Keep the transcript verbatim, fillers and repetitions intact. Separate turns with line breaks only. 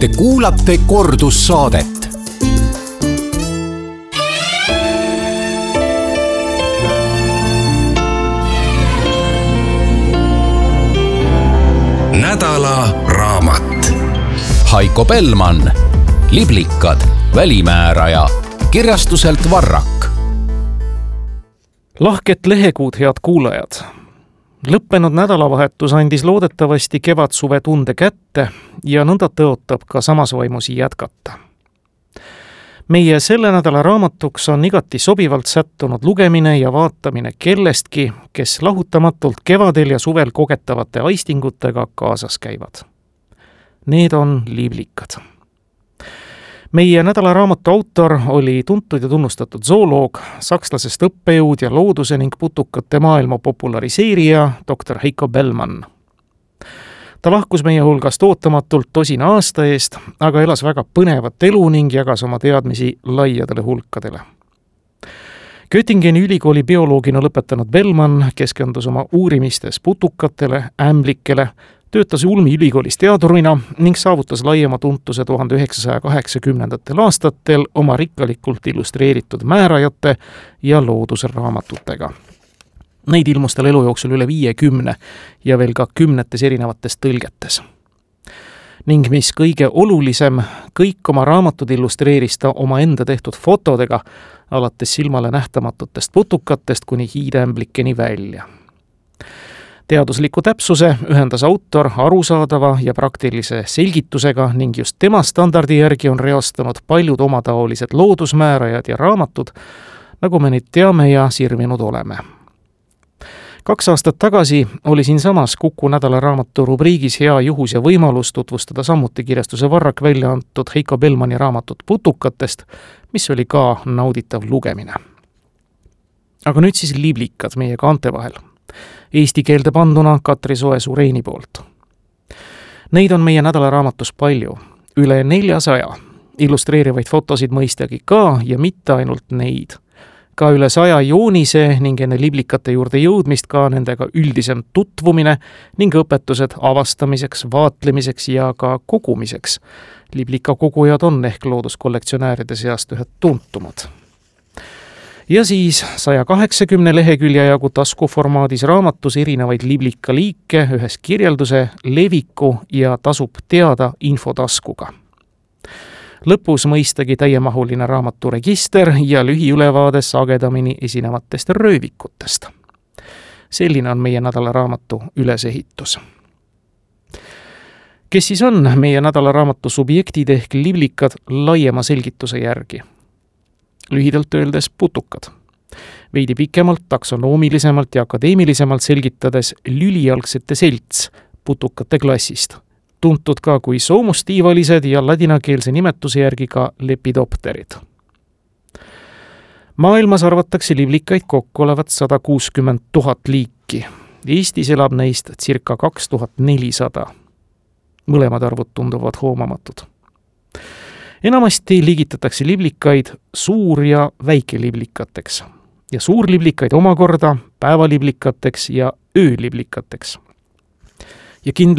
Te kuulate kordussaadet. Nädala raamat. Heiko Bellmann, Liblikad, välimääraja, kirjastuselt Varrak.
Lahket lehekuud, head kuulajad! Lõppenud nädalavahetus andis loodetavasti kevadsuve tunde kätte ja nõnda tõotab ka samas vaimusi jätkata. Meie selle nädala raamatuks on igati sobivalt sättunud lugemine ja vaatamine kellestki, kes lahutamatult kevadel ja suvel kogetavate aistingutega kaasas käivad. Need on liblikad. Meie nädala raamatu autor oli tuntud ja tunnustatud zooloog, sakslasest õppejõud ja looduse ning putukate maailma populariseerija doktor Heiko Bellmann. Ta lahkus meie hulgast ootamatult tosina aasta eest, aga elas väga põnevat elu ning jagas oma teadmisi laiadele hulkadele. Göttingeni ülikooli bioloogina lõpetanud Bellmann keskendus oma uurimistes putukatele, ämblikele, töötas Ulmi ülikoolis teadurina ning saavutas laiema tuntuse tuhande üheksasaja kaheksakümnendatel aastatel oma rikkalikult illustreeritud määrajate ja loodusraamatutega. Neid ilmus tal elu jooksul üle viiekümne ja veel ka kümnetes erinevates tõlgetes. Ning mis kõige olulisem, kõik oma raamatud illustreeris ta oma enda tehtud fotodega, alates silmale nähtamatutest putukatest kuni hiideämblikeni välja. Teadusliku täpsuse ühendas autor arusaadava ja praktilise selgitusega ning just tema standardi järgi on reastanud paljud omataolised loodusmäärajad ja raamatud, nagu me neid teame ja sirvinud oleme. Kaks aastat tagasi oli siinsamas Kuku nädala raamatu rubriigis hea juhus ja võimalus tutvustada samuti kirjastuse Varrak välja antud Heiko Bellmanni raamatut putukatest, mis oli ka nauditav lugemine. Aga nüüd siis liblikad meie kaante vahel. Eesti keelde panduna Katri Soe-Sureini poolt. Neid on meie nädala raamatus palju, üle neljasaja, illustreerivaid fotosid mõistagi ka ja mitte ainult neid. Ka üle saja joonise ning enne liblikate juurde jõudmist ka nendega üldisem tutvumine ning õpetused avastamiseks, vaatlemiseks ja ka kogumiseks. Liblika kogujad on ehk looduskollektsionääride seast ühed tuntumad. Ja siis saja kaheksakümne lehekülje jagu taskuformaadis raamatus erinevaid liblika liike ühes kirjelduse, leviku ja tasub teada infotaskuga. Lõpus mõistagi täiemahuline raamaturegister ja lühiülevaade sagedamini esinevatest röövikutest. Selline on meie nädala raamatu ülesehitus. Kes siis on meie nädala raamatu subjektid ehk liblikad laiema selgituse järgi? Lühidalt öeldes putukad. Veidi pikemalt, taksonoomilisemalt ja akadeemilisemalt selgitades lülialgsete selts putukate klassist. Tuntud ka kui soomustiivalised ja ladinakeelse nimetuse järgi ka lepidopterid. Maailmas arvatakse liblikaid kokku olevat sada kuuskümmend tuhat liiki. Eestis elab neist circa kaks tuhat nelisada. Mõlemad arvud tunduvad hoomamatud. Enamasti liigitatakse liblikaid suur- ja väikeliblikateks ja suurliblikaid omakorda päevaliblikateks ja ööliblikateks. Ja kindlasti